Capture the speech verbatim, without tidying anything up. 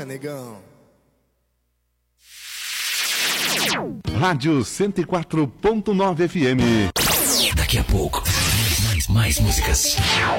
Toca, negão. Rádio cento e quatro ponto nove F M. Daqui a pouco, mais, mais músicas.